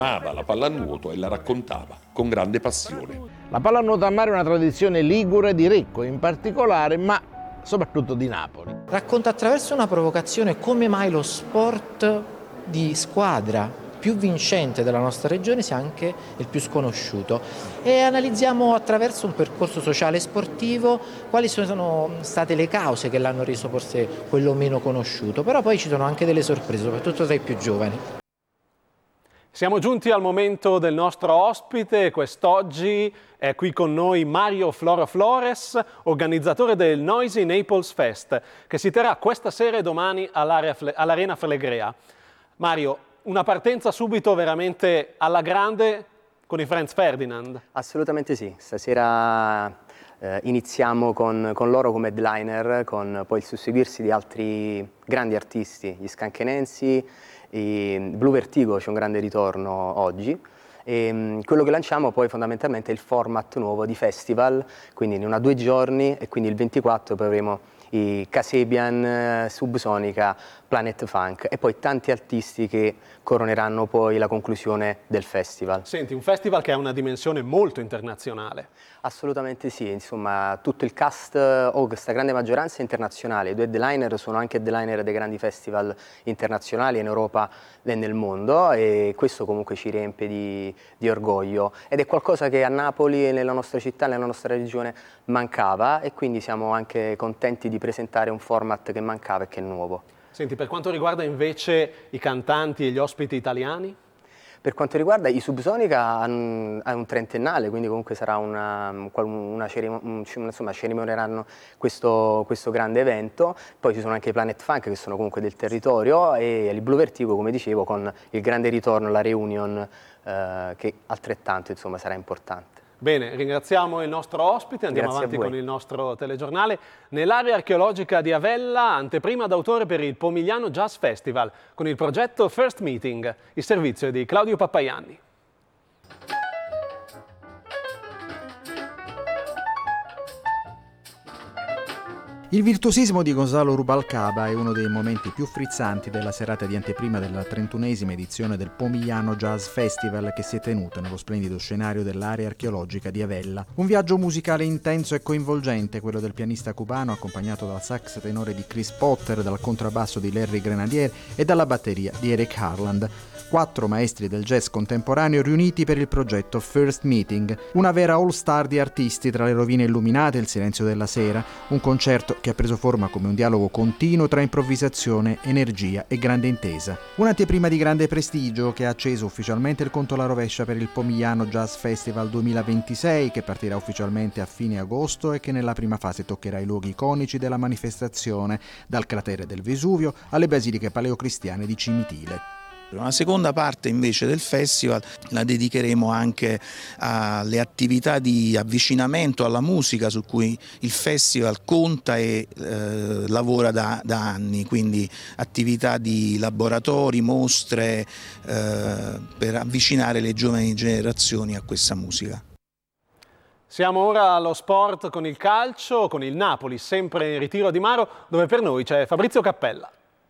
Amava la pallanuoto e la raccontava con grande passione. La pallanuoto a mare è una tradizione ligure di Recco in particolare, ma soprattutto di Napoli. Racconta attraverso una provocazione come mai lo sport di squadra più vincente della nostra regione sia anche il più sconosciuto, e analizziamo attraverso un percorso sociale e sportivo quali sono state le cause che l'hanno reso forse quello meno conosciuto, però poi ci sono anche delle sorprese, soprattutto tra i più giovani. Siamo giunti al momento del nostro ospite. Quest'oggi è qui con noi Mario Floro Flores, organizzatore del Noisy Naples Fest, che si terrà questa sera e domani all'Arena Flegrea. Mario, una partenza subito veramente alla grande con i Franz Ferdinand. Assolutamente sì, stasera iniziamo con loro come headliner, con poi il susseguirsi di altri grandi artisti, gli Scanchenensi. Blue Vertigo c'è un grande ritorno oggi, e quello che lanciamo poi fondamentalmente è il format nuovo di festival, quindi in 2 giorni, e quindi il 24 poi avremo i Kasabian, Subsonica, Planet Funk e poi tanti artisti che coroneranno poi la conclusione del festival. Senti, un festival che ha una dimensione molto internazionale. Assolutamente sì, insomma tutto il cast, questa grande maggioranza è internazionale, i 2 headliner sono anche headliner dei grandi festival internazionali in Europa e nel mondo, e questo comunque ci riempie di orgoglio, ed è qualcosa che a Napoli e nella nostra città, nella nostra regione mancava, e quindi siamo anche contenti di presentare un format che mancava e che è nuovo. Senti, per quanto riguarda invece i cantanti e gli ospiti italiani? Per quanto riguarda i Subsonica, ha un trentennale, quindi comunque sarà cerimonieranno questo grande evento. Poi ci sono anche i Planet Funk, che sono comunque del territorio, e il Blue Vertigo, come dicevo, con il grande ritorno, la reunion, che altrettanto insomma sarà importante. Bene, ringraziamo il nostro ospite, andiamo avanti con il nostro telegiornale. Nell'area archeologica di Avella, anteprima d'autore per il Pomigliano Jazz Festival, con il progetto First Meeting. Il servizio è di Claudio Pappaianni. Il virtuosismo di Gonzalo Rubalcaba è uno dei momenti più frizzanti della serata di anteprima della 31esima edizione del Pomigliano Jazz Festival, che si è tenuta nello splendido scenario dell'area archeologica di Avella. Un viaggio musicale intenso e coinvolgente, quello del pianista cubano, accompagnato dal sax tenore di Chris Potter, dal contrabbasso di Larry Grenadier e dalla batteria di Eric Harland. 4 maestri del jazz contemporaneo riuniti per il progetto First Meeting, una vera all-star di artisti tra le rovine illuminate e il silenzio della sera, un concerto che ha preso forma come un dialogo continuo tra improvvisazione, energia e grande intesa. Un'anteprima di grande prestigio che ha acceso ufficialmente il conto alla rovescia per il Pomigliano Jazz Festival 2026, che partirà ufficialmente a fine agosto e che nella prima fase toccherà i luoghi iconici della manifestazione, dal cratere del Vesuvio alle basiliche paleocristiane di Cimitile. Una seconda parte invece del festival la dedicheremo anche alle attività di avvicinamento alla musica su cui il festival conta e lavora da anni, quindi attività di laboratori, mostre per avvicinare le giovani generazioni a questa musica. Siamo ora allo sport con il calcio, con il Napoli, sempre in ritiro di Maro, dove per noi c'è Fabrizio Cappella.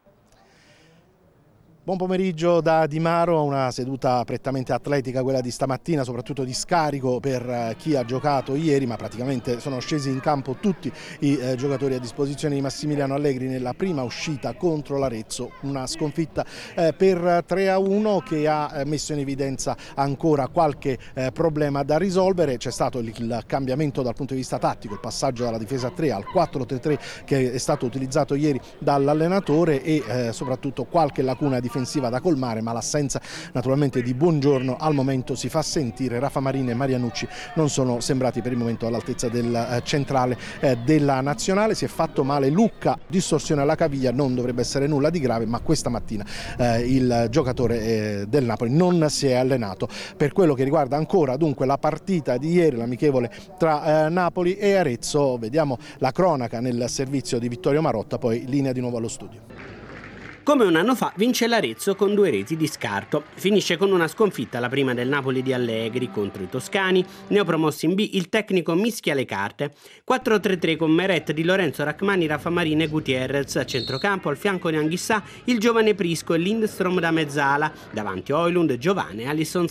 Buon pomeriggio da Di Maro, una seduta prettamente atletica quella di stamattina, soprattutto di scarico per chi ha giocato ieri, ma praticamente sono scesi in campo tutti i giocatori a disposizione di Massimiliano Allegri nella prima uscita contro l'Arezzo, una sconfitta per 3-1 che ha messo in evidenza ancora qualche problema da risolvere. C'è stato il cambiamento dal punto di vista tattico, il passaggio dalla difesa 3 al 4-3-3 che è stato utilizzato ieri dall'allenatore, e soprattutto qualche lacuna difensiva da colmare, ma l'assenza naturalmente di Buongiorno al momento si fa sentire. Rafa Marini e Marianucci non sono sembrati per il momento all'altezza del centrale della nazionale. Si è fatto male Lucca, distorsione alla caviglia, non dovrebbe essere nulla di grave, ma questa mattina il giocatore del Napoli non si è allenato. Per quello che riguarda ancora dunque la partita di ieri, l'amichevole tra Napoli e Arezzo, vediamo la cronaca nel servizio di Vittorio Marotta, poi linea di nuovo allo studio. Come un anno fa vince l'Arezzo con 2 reti di scarto. Finisce con una sconfitta, la prima del Napoli di Allegri contro i toscani. Neopromossi in B, il tecnico mischia le carte. 4-3-3 con Meret, Di Lorenzo, Rachmani, Raffa Marina e Gutierrez. A centrocampo, al fianco di Anghissà, il giovane Prisco e Lindstrom da mezzala. Davanti Højlund, Giovane, Alisson